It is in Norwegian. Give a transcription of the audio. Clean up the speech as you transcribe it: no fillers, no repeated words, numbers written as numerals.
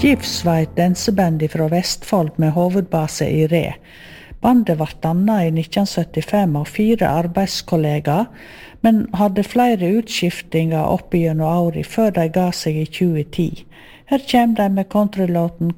GIFS var et danseband fra Vestfold med hovedbase i Re. Bandet ble dannet i 1975 av 4 arbeidskollegaer, men hadde flere utskiftinger opp gjennom året før de ga seg i 2010. Her kommer de med countrylåten